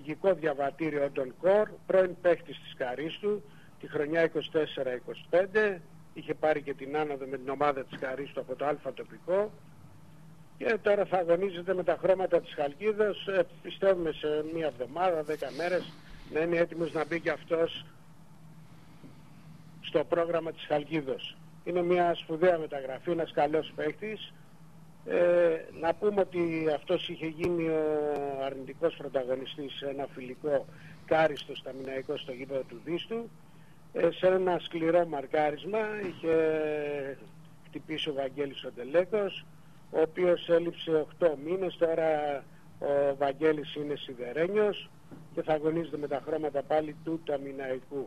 Νορβηγικό διαβατήριο Οντον Κορ, πρώην παίχτης της Καρίστου, τη χρονιά 24-25, είχε πάρει και την άνοδο με την ομάδα της Καρίστου από το Α τοπικό και τώρα θα αγωνίζεται με τα χρώματα της Χαλκίδας. Πιστεύουμε σε μία εβδομάδα, 10 μέρες να είναι έτοιμος να μπει και αυτός στο πρόγραμμα της Χαλκίδος. Είναι μια σπουδαία μεταγραφή, ένας καλός παίχτης. Να πούμε ότι αυτός είχε γίνει ο αρνητικός πρωταγωνιστής σε ένα φιλικό κάριστο σταμιναϊκό στο γήπεδο του Δίστου. Σε ένα σκληρό μαρκάρισμα είχε χτυπήσει ο Βαγγέλης ο Τελέκος, ο οποίος έλειψε 8 μήνες. Τώρα ο Βαγγέλης είναι σιδερένιος και θα αγωνίζεται με τα χρώματα πάλι του Ταμιναϊκού.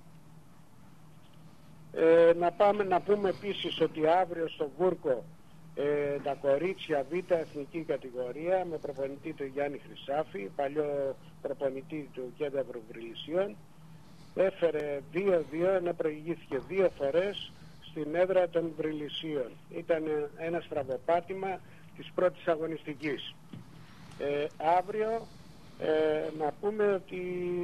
Να πούμε επίσης ότι αύριο στο Βούρκο τα κορίτσια Β' εθνική κατηγορία με προπονητή του Γιάννη Χρυσάφη, παλιό προπονητή του Κέντρου Βρυλισσίων, έφερε 2-2 ενώ προηγήθηκε 2 φορές στην έδρα των Βρυλισσίων. Ήταν ένα στραβοπάτημα της πρώτης αγωνιστικής. Αύριο να πούμε ότι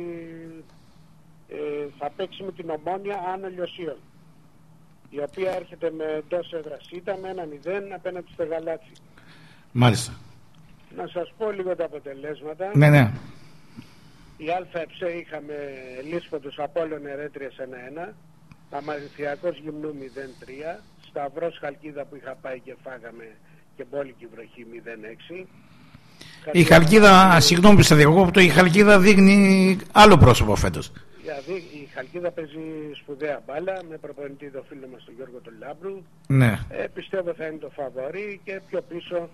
θα παίξει με την Ομόνια Άνω Λιωσίων, η οποία έρχεται με εντός έδρας ήττα με 1-0 απέναντι στο Γαλάτσι. Μάλιστα. Να σας πω λίγο τα αποτελέσματα. Ναι. Η ΑΕ είχαμε Λίσποντος Απόλλων Ερέτριας 1-1, Αμαρινθιακός Γυμνού 0-3, Σταυρός Χαλκίδα που είχα πάει και φάγαμε και μπόλικη βροχή 0-6. Η Χαλκίδα, συγγνώμη που σε διακόπτω, η Χαλκίδα δείχνει άλλο πρόσωπο φέτος. Η Χαλκίδα παίζει σπουδαία μπάλα με προπονητή το φίλο μας τον Γιώργο τον Λάμπρου. Ναι. Πιστεύω θα είναι το φαβορί και πιο πίσω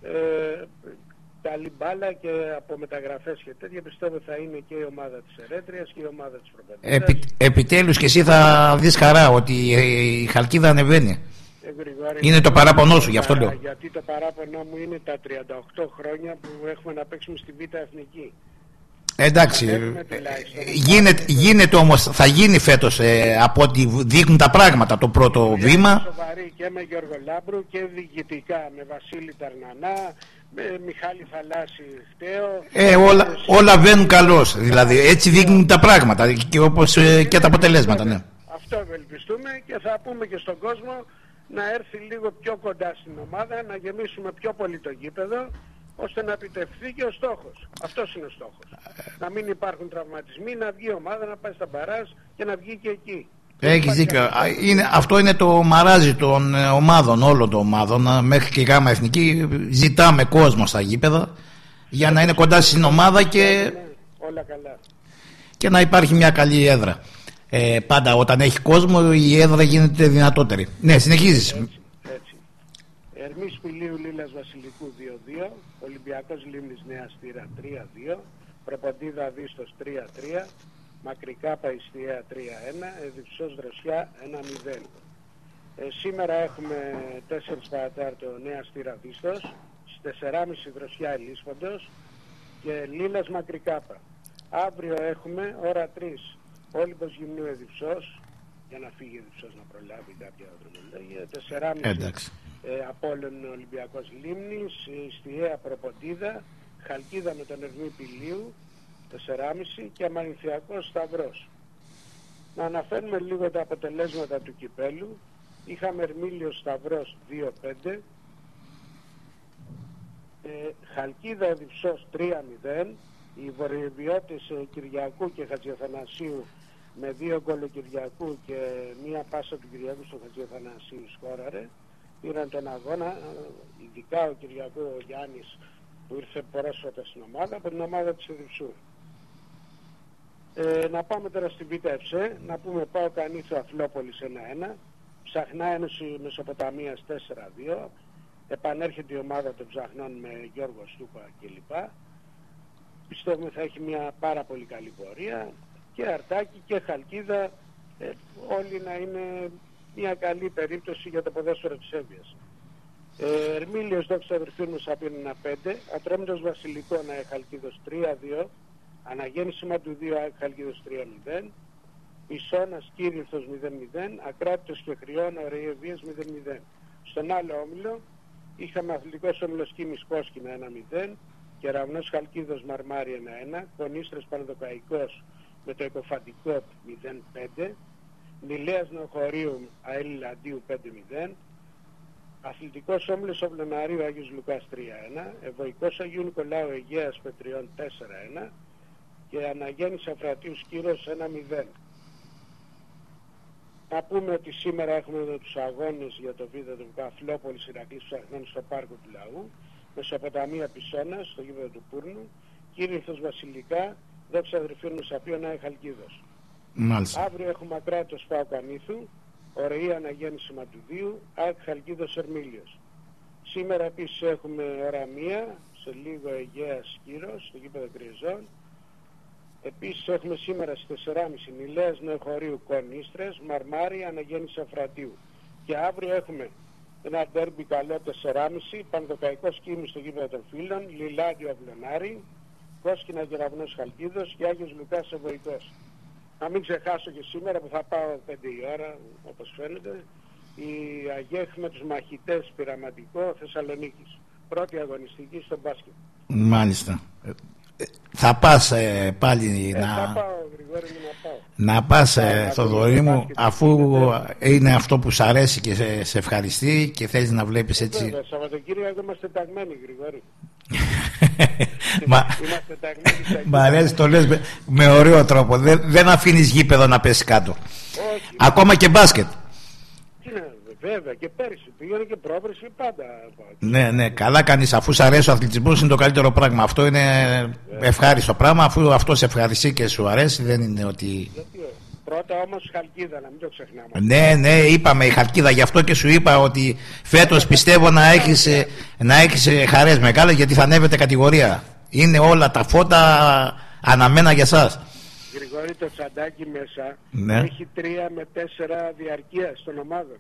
καλή μπάλα και από μεταγραφές και τέτοια. Πιστεύω θα είναι και η ομάδα της Ερέτριας και η ομάδα της Προπαντήρας. Επιτέλους και εσύ θα δεις χαρά ότι η Χαλκίδα ανεβαίνει. Είναι το παράπονό σου, γι' αυτό λέω. Γιατί το παράπονό μου είναι τα 38 χρόνια που έχουμε να παίξουμε στη Β' Εθνική. Εντάξει, γίνεται όμως, θα γίνει φέτος από ό,τι δείχνουν τα πράγματα το πρώτο βήμα. Σοβαρή και με Γιώργο Λάμπρου και διοικητικά με Βασίλη Ταρνανά, με Μιχάλη Θαλάσση Χταίο. Όλα βαίνουν καλώς, δηλαδή έτσι δείχνουν τα πράγματα και όπως και τα αποτελέσματα. Ναι. Αυτό ευελπιστούμε και θα πούμε και στον κόσμο να έρθει λίγο πιο κοντά στην ομάδα, να γεμίσουμε πιο πολύ το γήπεδο, ώστε να επιτευχθεί και ο στόχος. Αυτός είναι ο στόχος. Να μην υπάρχουν τραυματισμοί, να βγει η ομάδα, να πάει στα μπαράζ και να βγει και εκεί. Έχεις δίκιο. Αυτό είναι το μαράζι των ομάδων, όλων των ομάδων. Μέχρι και η ΓΑΜΑ Εθνική ζητάμε κόσμο στα γήπεδα για να είναι κοντά στην ομάδα και, όλα καλά. Και να υπάρχει μια καλή έδρα. Πάντα όταν έχει κόσμο η έδρα γίνεται δυνατότερη. Ναι, συνεχίζεις. Έτσι. Ερμής Πηλίου Λίλας Βασιλικού 2-2, Ολυμπιακός Λίμνης Νέα Στήρα 3-2, Προποντίδα Δίστος 3-3, Μακρικά Παϊστιαία 3-1, Εδιψός Δροσιά 1-0. Σήμερα έχουμε 4 παρατάρτο Νέα Στήρα Δίστος, στις 4.30 Δροσιά Ελίσποντος και Λίλας Μακρικάπα. Αύριο έχουμε ώρα 3 Όλυμπος Γυμνού Εδιψός, για να φύγει Εδιψός να προλάβει κάποια δρομολόγια, 4.30 Απόλλων Ολυμπιακός Λίμνης, Ιστιαία Προποντίδα, Χαλκίδα με τον Ερμή Πηλίου 4.30 και Αμαρινθιακός Σταυρός. Να αναφέρουμε λίγο τα αποτελέσματα του κυπέλου. Είχαμε Ερμήλιος Σταυρός 2-5, Χαλκίδα Εδιψός 3-0, οι Βορειοβιώτες Κυριακού και Χατζιαθανασίου με 2 γκολ Κυριακού και μία πάσα του Κυριακού στο Χατζιαθανασίου σκόραρε. Πήραν τον αγώνα, ειδικά ο Κυριακού ο Γιάννης που ήρθε πρόσφατα στην ομάδα, από την ομάδα της Εδιψού. Να πάμε τώρα στην ΒΕ, να πούμε πάω Κανίτσο Αφλόπολης 1-1, Ψαχνά Ένωση Μεσοποταμίας 4-2, επανέρχεται η ομάδα των Ψαχνών με Γιώργο Στούπα κλπ. Πιστεύουμε θα έχει μια πάρα πολύ καλή πορεία και Αρτάκη και Χαλκίδα, όλοι να είναι μια καλή περίπτωση για το ποδόσφαιρο της Εύβοιας. Ερμήλιος Δόξα Βρυθούρμος απένει 1-5, Ατρόμητος Βασιλικό Χαλκίδος 3-2, Αναγέννηση Μαντουδίου Χαλκίδος 3-0, Ισώνας Κύριθος 0-0, Ακράτητος και Χριώνα Εύβοιας 0-0. Στον άλλο όμιλο είχαμε Αθλητικός Όμιλος Κίμης Κόσκινα 1-0, Κεραυνός Χαλκίδος Μαρμάρι 1-1, Κονίστρες Πανδοκαϊκός με το Εκοφαντικό 0-5, Νηλέας Νοχωρίου ΑΕΛ Λαντίου 5-0, Αθλητικός Όμιλος Οβλωναρίου Άγιος Λουκάς 3-1, Ευωικός Αγίου Νικολάου Αιγαίας Πετριών 4-1 και Αναγέννης Αφρατίου Σκύρος 1-0. Να πούμε ότι σήμερα έχουμε εδώ τους αγώνες για το β' του Καφλόπολης Ηρακλής Ψαχνών στο Πάρκο του Λαού, Μεσοποταμία Πισώνας στο γήπεδο του Πούρνου, Κύριθος Βασιλικά, Δόξα Αδερφίων Μεσαπίων ΑΕ Χαλκίδος. Μάλιστα. Αύριο έχουμε Ακράτος Πάο Κανήθου, Ωραή Αναγέννηση Μαντουδίου, ΑΕΚ Χαλκίδος Ερμήλιος. Σήμερα επίσης έχουμε ώρα 1, σε λίγο Αιγαίας Σκύρος στο γήπεδο Κρυεζών. Επίσης έχουμε σήμερα στις 4.30 Νηλέας Νεοχωρίου Κονίστρες, Μαρμάρι, Αναγέννηση Αφρατίου. Και αύριο έχουμε ένα ντέρμπι καλό 4.30, Πανδοκαϊκός Κίμης στο γήπεδο των Φίλων, Λιλάντιο Αυλωνάρι, Κόσκινα Κεραυνός Χαλκίδος και Άγιος Λουκάς Ευωικός. Να μην ξεχάσω και σήμερα που θα πάω 5 η ώρα, όπως φαίνεται, η ΑΓΕΧ με τους μαχητές πειραματικό Θεσσαλονίκης. Πρώτη αγωνιστική στο μπάσκετ. Μάλιστα. Θα πας πάλι θα πάω, Γρηγόρη μου, να πάω. Να πας, Θοδωρή μου, αφού είναι αυτό που σ' αρέσει και σε ευχαριστεί και θέλεις να βλέπεις έτσι. Βέβαια, Σαββατοκύριακο είμαστε ταγμένοι, Γρηγόρη. Είμαστε ταγμένοι. Μ' αρέσει, το λες με ωραίο τρόπο. Δεν αφήνεις γήπεδο να πέσει κάτω. Όχι. Ακόμα και μπάσκετ. Βέβαια, και πέρυσι πήγαινε και πρόπερσι πάντα. Ναι, καλά κάνεις. Αφού σ' αρέσει ο αθλητισμός, είναι το καλύτερο πράγμα. Αυτό είναι ευχάριστο πράγμα. Αφού αυτό σε ευχαριστεί και σου αρέσει, δεν είναι ότι. Πρώτα όμως Χαλκίδα, να μην το ξεχνάμε. Ναι, είπαμε η Χαλκίδα. Γι' αυτό και σου είπα ότι φέτος πιστεύω να έχεις χαρές μεγάλες, γιατί θα ανέβετε κατηγορία. Είναι όλα τα φώτα αναμένα για σας. Γρηγόρη, το τσαντάκι μέσα έχει 3 με 4 διαρκείας των ομάδων.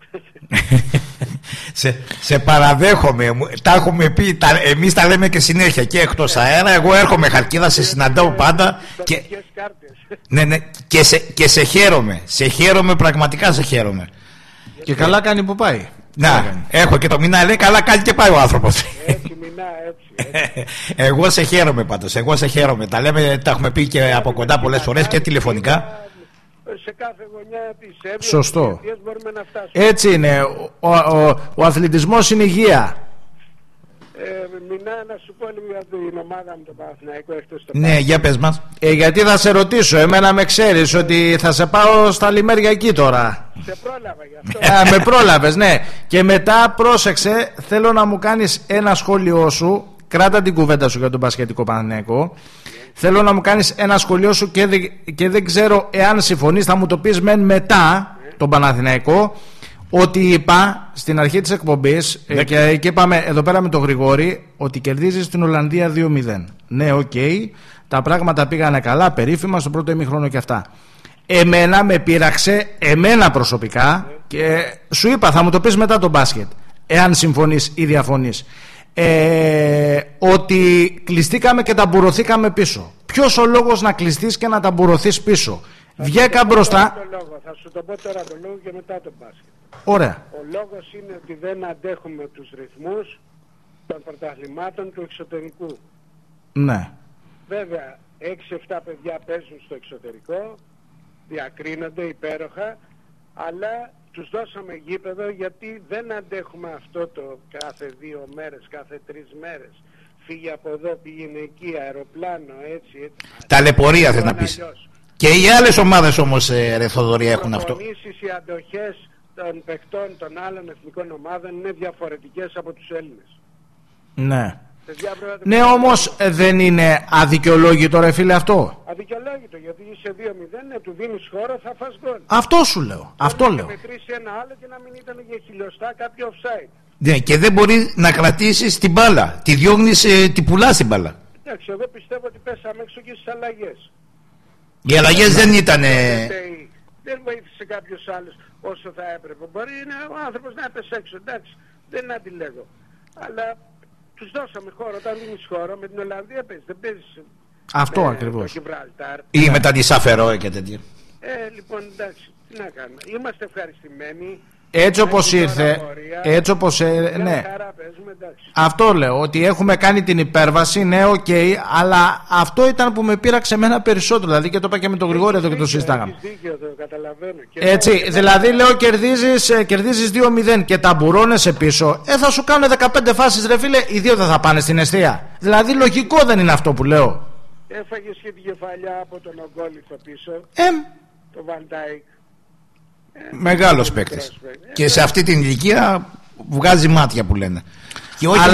σε παραδέχομαι, τα έχουμε πει, εμείς τα λέμε και συνέχεια και εκτός αέρα. Εγώ έρχομαι Χαλκίδα, σε συναντάω πάντα ναι, και σε χαίρομαι, πραγματικά σε χαίρομαι. Και καλά κάνει που πάει. Να, έχω και το μηνά, λέει καλά κάνει και πάει ο άνθρωπος. Έτσι μηνά, έτσι. Εγώ σε χαίρομαι πάντως, τα λέμε, τα έχουμε πει και από κοντά πολλές φορές και τηλεφωνικά. Σε κάθε γωνιά της Εύβοιας. Σωστό. Μπορούμε να φτάσουμε. Έτσι είναι. Ο αθλητισμός είναι υγεία. Μηνά, να σου πω λίγο για την ομάδα μου, το Παναθηναϊκό, εκτός το Ναι, για πες μας. Γιατί θα σε ρωτήσω, εμένα με ξέρεις ότι θα σε πάω στα λιμέρια εκεί τώρα. Σε πρόλαβα γι' αυτό. Με πρόλαβες, ναι. Και μετά πρόσεξε, θέλω να μου κάνεις ένα σχόλιο σου. Κράτα την κουβέντα σου για τον μπασκετικό Παναθηναϊκό. Θέλω να μου κάνεις ένα σχολείο σου και δεν ξέρω εάν συμφωνείς, θα μου το πεις μετά τον Παναθηναϊκό, ότι είπα στην αρχή της εκπομπής και είπαμε εδώ πέρα με τον Γρηγόρη ότι κερδίζεις την Ολλανδία 2-0. Ναι, οκ, τα πράγματα πήγανε καλά, περίφημα στο πρώτο ημίχρονο και αυτά. Εμένα με πείραξε, εμένα προσωπικά, και σου είπα θα μου το πεις μετά τον μπάσκετ, εάν συμφωνείς ή διαφωνείς. Ότι κλειστήκαμε και ταμπουρωθήκαμε πίσω. Ποιος ο λόγος να κλειστείς και να ταμπουρωθείς πίσω? Βγήκα μπροστά. Θα σου το πω τώρα το λόγο και μετά τον μπάσκετ. Ωραία. Ο λόγος είναι ότι δεν αντέχουμε τους ρυθμούς των πρωταθλημάτων του εξωτερικού. Ναι. Βέβαια 6-7 παιδιά παίζουν στο εξωτερικό, διακρίνονται υπέροχα, αλλά τους δώσαμε γήπεδο γιατί δεν αντέχουμε αυτό το κάθε 2 μέρες, κάθε 3 μέρες. Φύγει από εδώ, πήγαινε εκεί, αεροπλάνο, έτσι. Ταλαιπωρία θες να πεις. Και οι άλλες ομάδες όμως, ρε Θοδωρή, έχουν αυτό. Οι αντοχές των παιχτών των άλλων εθνικών ομάδων είναι διαφορετικές από τους Έλληνες. Ναι. Ναι, όμως δεν είναι αδικαιολόγητο, ρε φίλε, αυτό? Αδικαιολόγητο, γιατί είσαι 2-0, του δίνεις χώρο, θα φας γκολ. Αυτό σου λέω. Αυτό λέω. Να μετρήσει ένα άλλο και να μην ήταν για χιλιοστά κάποιο offside. Ναι, και δεν μπορεί να κρατήσεις την μπάλα. Τη διώχνεις, τη πουλάς την μπάλα. Εντάξει, εγώ πιστεύω ότι πέσαμε έξω και στις αλλαγές. Οι αλλαγές δεν ήταν. Δεν βοήθησε κάποιος άλλος όσο θα έπρεπε. Μπορεί ο άνθρωπος να έπεσε έξω, εντάξει, δεν αντιλέγω. Αλλά τους δώσαμε χώρο, όταν δίνεις χώρο με την Ολλανδία παίζεις, δεν παίζεις. Αυτό ακριβώς. Ή με τα νησά Φερόε και τέτοια. Λοιπόν, εντάξει, τι να κάνουμε. Είμαστε ευχαριστημένοι. Έτσι όπως ήρθε, έτσι όπως ναι. Αυτό λέω, ότι έχουμε κάνει την υπέρβαση, ναι, οκ, αλλά αυτό ήταν που με πείραξε εμένα περισσότερο. Δηλαδή, και το είπα και με τον Γρηγόρη εδώ και το συζητάγαμε. Έτσι, δηλαδή λέω κερδίζεις 2-0 και ταμπουρώνεσαι πίσω, θα σου κάνουν 15 φάσεις, ρε φίλε, οι 2 δεν θα πάνε στην εστία. Δηλαδή λογικό δεν είναι αυτό που λέω. Έφαγες και την κεφαλιά από τον Ογκόλιθο πίσω, το Βαντάικ. Μεγάλος παίκτης. Και σε αυτή την ηλικία βγάζει μάτια που λένε. Και όχι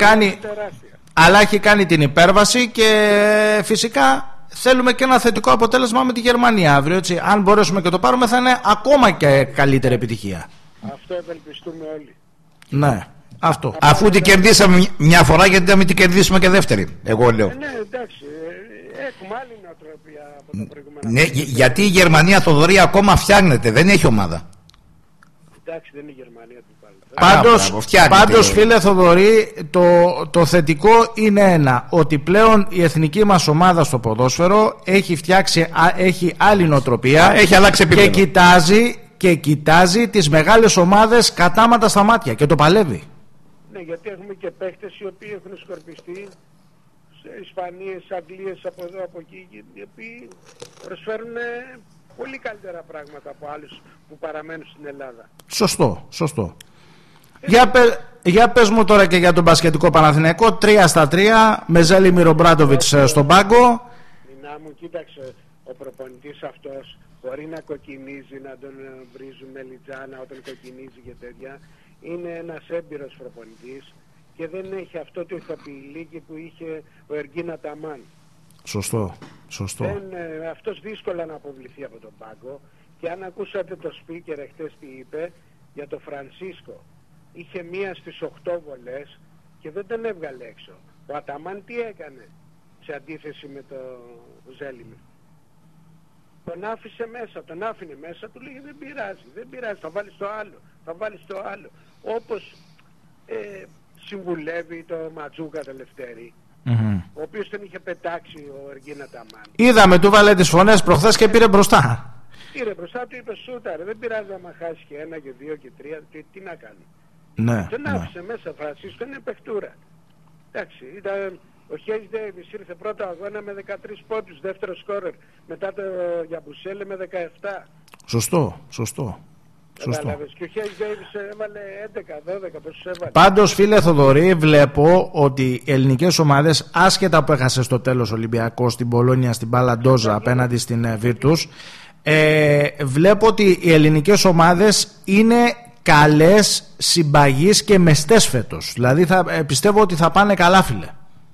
αλλά έχει κάνει την υπέρβαση και φυσικά θέλουμε και ένα θετικό αποτέλεσμα με τη Γερμανία αύριο. Έτσι. Αν μπορέσουμε και το πάρουμε θα είναι ακόμα και καλύτερη επιτυχία. Αυτό ευελπιστούμε όλοι. Ναι, αυτό. Αφού την κερδίσαμε μια φορά, γιατί να μην την κερδίσουμε και δεύτερη, εγώ λέω. Ναι, εντάξει. Έχουμε άλλη νοοτροπία από τα προηγούμενα. Ναι, γιατί η Γερμανία, Θοδωρή, ακόμα φτιάχνεται, δεν έχει ομάδα. Εντάξει, δεν είναι η Γερμανία του πάλι. Πάντως φίλε Θοδωρή, το θετικό είναι ένα, ότι πλέον η εθνική μας ομάδα στο ποδόσφαιρο έχει άλλη νοοτροπία, έχει αλλάξει επίπεδο και κοιτάζει τις μεγάλες ομάδες κατάματα στα μάτια και το παλεύει. Ναι, γιατί έχουμε και παίχτες οι οποίοι έχουν σκορπιστεί σε Ισπανίες, Αγγλίες, από εδώ, από εκεί, οι οποίοι προσφέρουν πολύ καλύτερα πράγματα από άλλους που παραμένουν στην Ελλάδα. Σωστό. Για πες μου τώρα και για τον μπασκετικό Παναθηναϊκό, 3-3 με Ζέλιμιρο Μπράντοβιτς στον πάγκο. Μινά μου, κοίταξε, ο προπονητής αυτός μπορεί να κοκκινίζει, να τον βρίζουν με λιτζάνα όταν κοκκινίζει και τέτοια. Είναι ένας έμπειρος προπονητής και δεν έχει αυτό το ηθοποιηλίκι που είχε ο Εργίν Αταμάν. Σωστό. Αυτός δύσκολα να αποβληθεί από τον πάγκο. Και αν ακούσατε το speaker εχθές τι είπε για τον Φρανσίσκο, είχε μία στις 8 βολές και δεν τον έβγαλε έξω. Ο Αταμάν τι έκανε σε αντίθεση με το Ζέλιμι? Τον άφησε μέσα, τον άφηνε μέσα, του λέγε δεν πειράζει, θα βάλεις το άλλο. Όπως συμβουλεύει το Ματζούκα Τελευτέρη, ο οποίος τον είχε πετάξει ο Εργίν Αταμάν. Είδαμε, του βάλε τις φωνές προχθές και πήρε μπροστά. Πήρε μπροστά, του είπε σούταρε, δεν πειράζει άμα χάσει και 1 και 2 και 3, τι να κάνει. Ναι, τον άφησε μέσα, Φρανσίσκο, είναι παιχτούρα. Εντάξει, ο Χέις Ντέιβις ήρθε πρώτο αγώνα με 13 πόντους, δεύτερο σκόρερ, μετά το Γιαμπουσέλε με 17. Σωστό. Και ο Χέις Ντέιβις έβαλε 11-12, πόσους έβαλε. Πάντως φίλε Θοδωρή, βλέπω ότι οι ελληνικές ομάδες, άσχετα που έχασε στο τέλος Ολυμπιακός στην Πολόνια, στην Παλαντόζα απέναντι στην Βίρτους, βλέπω ότι οι ελληνικές ομάδες είναι καλές, συμπαγείς και μεστές φέτος. Δηλαδή πιστεύω ότι θα πάνε καλά, φίλε.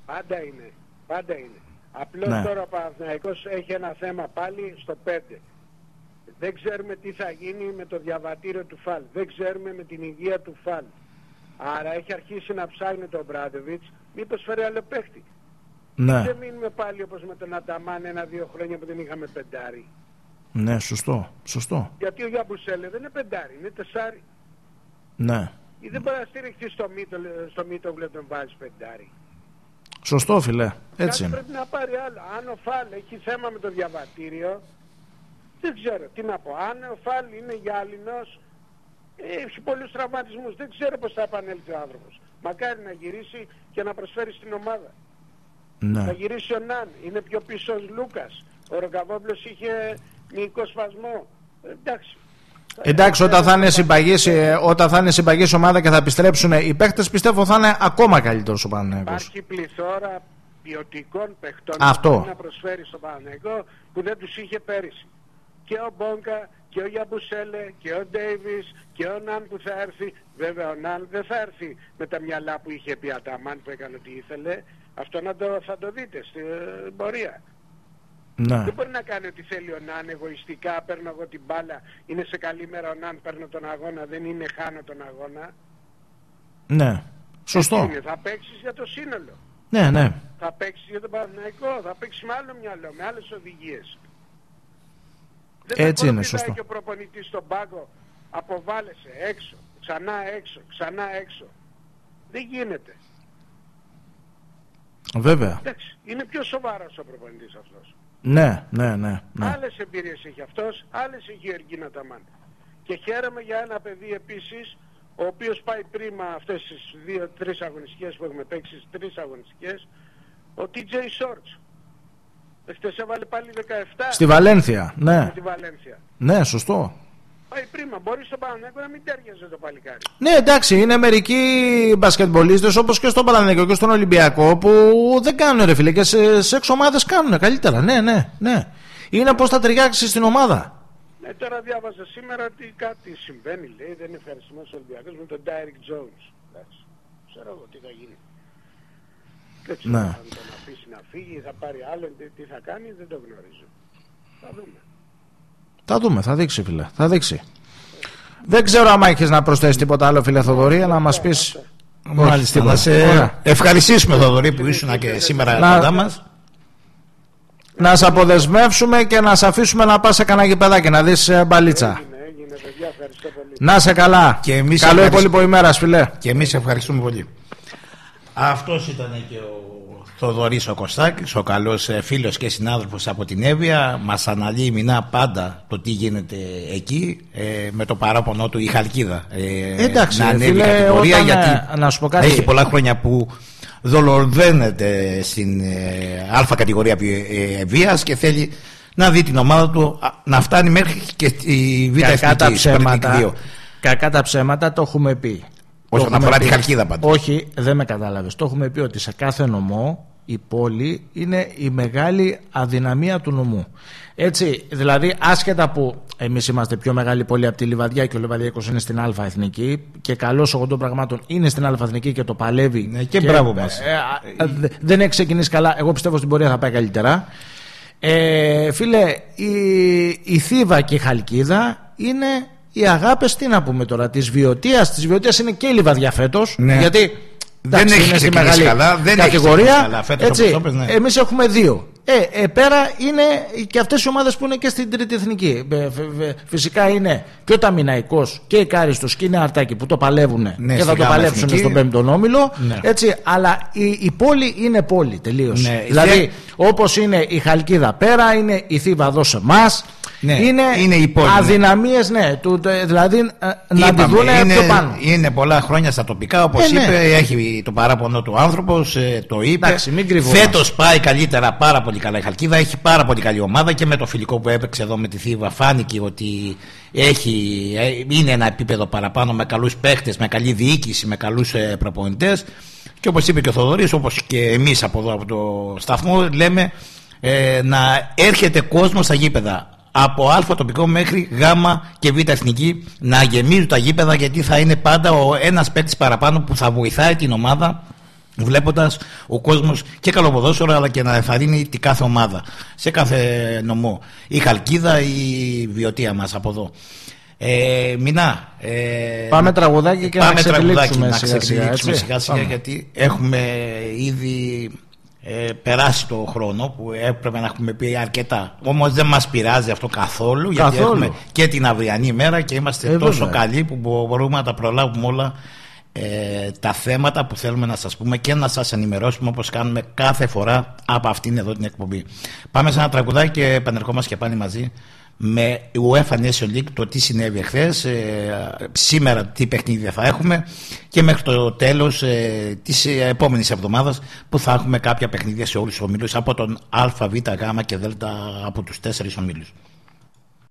Πάντα είναι. Απλώς τώρα ο Παναθηναϊκός έχει ένα θέμα πάλι στο 5. Δεν ξέρουμε τι θα γίνει με το διαβατήριο του ΦΑΛ. Δεν ξέρουμε με την υγεία του ΦΑΛ. Άρα έχει αρχίσει να ψάχνει τον Μπράντοβιτς μήπως φέρει άλλο παίχτη. Ναι. Δεν μείνουμε πάλι όπως με τον Αταμάν 1-2 χρόνια που δεν είχαμε πεντάρι. Ναι, σωστό. Γιατί ο Γιαμπουσέλε δεν είναι πεντάρι, είναι τεσσάρι. Ναι. Ή δεν μπορεί να στηριχτεί στο Μίτογλου τον βάζει πεντάρι. Σωστό, φιλέ. Έτσι είναι. Πρέπει να πάρει άλλο. Αν ο Φαλ έχει θέμα με το διαβατήριο, δεν ξέρω τι να πω. Αν ο Φαλ είναι γυάλινος, έχει πολλούς τραυματισμούς. Δεν ξέρω πώς θα επανέλθει ο άνθρωπος. Μακάρι να γυρίσει και να προσφέρει στην ομάδα. Ναι. Θα γυρίσει ο Ναν. Είναι πιο πίσω ο Λούκας. Ο Ροκαβόπλος είχε μυϊκό σπασμό. Εντάξει, όταν θα είναι συμπαγής ομάδα και θα επιστρέψουν οι παίχτες, πιστεύω θα είναι ακόμα καλύτερος ο Παναθηναϊκός. Υπάρχει πληθώρα ποιοτικών παιχτών που να προσφέρει στο Παναθηναϊκό που δεν τους είχε πέρυσι. Και ο Μπόγκα και ο Γιαμπουσέλε και ο Ντέιβις και ο Ναν που θα έρθει. Βέβαια ο Ναν δεν θα έρθει με τα μυαλά που είχε πει Αταμάν που έκανε ό,τι ήθελε. Αυτό θα το δείτε στην πορεία. Ναι. Δεν μπορεί να κάνει ό,τι θέλει ο Ναν εγωιστικά. Παίρνω εγώ την μπάλα. Είναι σε καλή μέρα ο Ναν. Παίρνω τον αγώνα. Δεν είναι χάνω τον αγώνα. Ναι. Σωστό. Θα παίξεις για το σύνολο. Ναι. Θα παίξεις για τον Παναθηναϊκό. Θα παίξεις με άλλο μυαλό. Με άλλες οδηγίες. Έτσι είναι. Σωστό. Και ο προπονητής στον πάγκο αποβάλλεσαι έξω. Ξανά έξω. Δεν γίνεται. Βέβαια. Εντάξει. Είναι πιο σοβαρός ο προπονητής αυτός. Ναι. Άλλες εμπειρίες έχει αυτός, άλλες έχει ο Εργίν Αταμάν. Και χαίρομαι για ένα παιδί επίσης, ο οποίος πάει πρίμα αυτές τις 2-3 αγωνιστικές που έχουμε παίξει, τις 3 αγωνιστικές, ο TJ Shorts. Χτες έβαλε πάλι 17. Στη Βαλένθια, ναι. Στη Βαλένθια. Ναι, σωστό. Πάει πρίμα. Μπορεί στον Παναθηναϊκό να μην τέριαζε το παλικάρι. Ναι, εντάξει, είναι μερικοί μπασκετμπολίστες όπως και στον Παναθηναϊκό και στον Ολυμπιακό που δεν κάνουν, ρε φίλε, και σε έξω ομάδες κάνουν καλύτερα. Ναι. Είναι πώς θα ταιριάξει στην ομάδα. Ναι, τώρα διάβαζα σήμερα ότι κάτι συμβαίνει, λέει, δεν είναι ευχαριστημένος ο Ολυμπιακός με τον Derrick Jones. Εντάξει, ξέρω εγώ τι θα γίνει. Δεν ξέρω αν τον αφήσει να φύγει, θα πάρει άλλον, τι θα κάνει, δεν το γνωρίζω. Θα δούμε. Θα δείξει, φίλε, θα δείξει. Δεν ξέρω αν έχεις να προσθέσεις τίποτα άλλο, φίλε Θοδωρή, να μας πεις. Μάλιστα, να σε ευχαριστήσουμε, Θοδωρή, που ήσουν και σήμερα κοντά μας. Να σε αποδεσμεύσουμε και να σε αφήσουμε να πας σε κανένα γηπεδάκι να δεις μπαλίτσα. Έγινε, παιδιά, ευχαριστώ πολύ. Να σε καλά. Καλό υπόλοιπο ημέρας, φίλε. Και εμείς ευχαριστούμε πολύ. Αυτός ήταν και ο Θοδωρής ο Κωστάκης, ο καλός φίλος και συνάδελφος από την Εύβοια. Μας αναλύει μηνά πάντα το τι γίνεται εκεί, με το παράπονο του η Χαλκίδα. Εντάξει, να ανέβει κατηγορία, γιατί να σου πω κάτι. έχει πολλά χρόνια που δολοδένεται στην Α κατηγορία βίας και θέλει να δει την ομάδα του να φτάνει μέχρι και τη Β' Εθνική. Κακά τα ψέματα, το έχουμε πει. Όσον αφορά τη Χαλκίδα πάντα. Όχι, δεν με κατάλαβες. Το έχουμε πει ότι σε κάθε νομό η πόλη είναι η μεγάλη αδυναμία του νομού. Έτσι, δηλαδή, άσχετα που εμείς είμαστε πιο μεγάλη πόλη από τη Λιβαδιά και ο Λιβαδιακός είναι στην Α Εθνική και καλός ο των πραγμάτων είναι στην Α Εθνική και το παλεύει. Ναι, και μπράβο μας. Δεν έχει ξεκινήσει καλά. Εγώ πιστεύω στην πορεία θα πάει καλύτερα. Φίλε, η Θήβα και η Χαλκίδα είναι οι αγάπες, τι να πούμε τώρα, της Βιωτίας. Της Βιωτίας είναι και η Λιβαδιά φέτος. Ναι. Γιατί δεν έχει είναι στη μεγάλη κατηγορία. Εμείς έχουμε 2. Πέρα είναι και αυτές οι ομάδες που είναι και στην Τρίτη Εθνική. Φυσικά είναι και ο Ταμιναϊκός και η Κάριστος και η Νεαρτάκη που το παλεύουν, ναι, και θα το παλέψουν στον 5ο όμιλο. Ναι. Έτσι, αλλά η πόλη είναι πόλη τελείως. Ναι, δηλαδή, όπως είναι η Χαλκίδα πέρα, είναι η Θήβα εδώ σε εμάς. Ναι, είναι οι αδυναμίες, ναι, δηλαδή να τη δουν πιο πάνω. Είναι πολλά χρόνια στα τοπικά, όπως είπε, έχει το παράπονο του άνθρωπος, το είπε. Φέτος πάει καλύτερα, πάρα πολύ καλά η Χαλκίδα, έχει πάρα πολύ καλή ομάδα και με το φιλικό που έπαιξε εδώ με τη Θήβα φάνηκε ότι είναι ένα επίπεδο παραπάνω, με καλούς παίχτες, με καλή διοίκηση, με καλούς προπονητές. Και όπως είπε και ο Θοδωρής, όπως και εμείς από εδώ από το σταθμό λέμε, να έρχεται κόσμος στα γήπεδα. Από Α τοπικό μέχρι Γ και Β εθνική να γεμίζουν τα γήπεδα, γιατί θα είναι πάντα ένας παίκτης παραπάνω που θα βοηθάει την ομάδα, βλέποντας ο κόσμος και καλό ποδόσφαιρο, αλλά και να ενθαρρύνει την κάθε ομάδα σε κάθε νομό. Η Χαλκίδα, η Βιωτία μας από εδώ. Μινά, πάμε τραγουδάκι και να ξεκινήσουμε σιγά σιγά, γιατί έχουμε ήδη περάσει το χρόνο που έπρεπε να έχουμε πει αρκετά. Όμως δεν μας πειράζει αυτό καθόλου. Γιατί έχουμε και την αυριανή μέρα και είμαστε τόσο καλοί που μπορούμε να τα προλάβουμε όλα τα θέματα που θέλουμε να σας πούμε και να σας ενημερώσουμε, όπως κάνουμε κάθε φορά από αυτήν εδώ την εκπομπή. Πάμε σε ένα τραγουδάκι και επανερχόμαστε και πάλι μαζί με UEFA Nation League, το τι συνέβη εχθές, σήμερα τι παιχνίδια θα έχουμε και μέχρι το τέλος της επόμενης εβδομάδας που θα έχουμε κάποια παιχνίδια σε όλους τους ομίλους από τον Α, Β, Γ και Δ από τους 4 ομίλους.